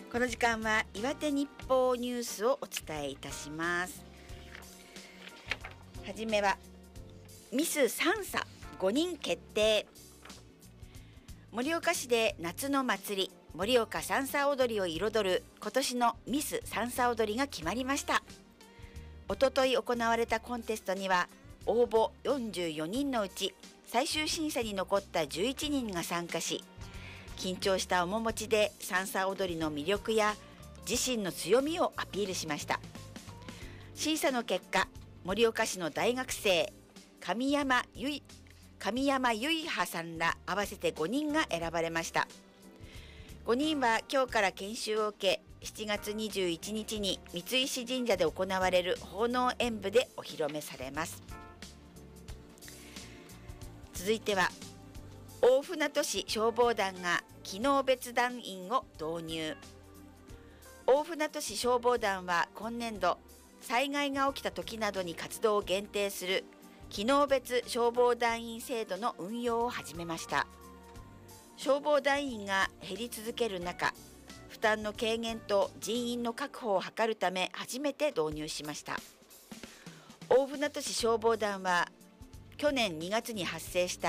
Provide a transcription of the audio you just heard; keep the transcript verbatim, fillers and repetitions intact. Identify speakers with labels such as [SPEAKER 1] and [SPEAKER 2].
[SPEAKER 1] この時間は岩手日報ニュースをお伝えいたします。はじめはミスさんさごにん決定。盛岡市で夏の祭り盛岡さんさ踊りを彩る今年のミスさんさ踊りが決まりました。おととい行われたコンテストには応募よんじゅうよにんのうち最終審査に残ったじゅういちにんが参加し、緊張した面持ちでさんさ踊りの魅力や自身の強みをアピールしました。審査の結果、盛岡市の大学生神山ゆい神山ゆいはさんら合わせてごにんが選ばれました。ごにんは今日から研修を受け、しちがつにじゅういちにちに三石神社で行われる奉納演舞でお披露目されます。続いては大船渡市消防団が機能別団員を導入。大船渡市消防団は今年度、災害が起きた時などに活動を限定する機能別消防団員制度の運用を始めました。消防団員が減り続ける中、負担の軽減と人員の確保を図るため初めて導入しました。大船渡市消防団は去年にがつに発生した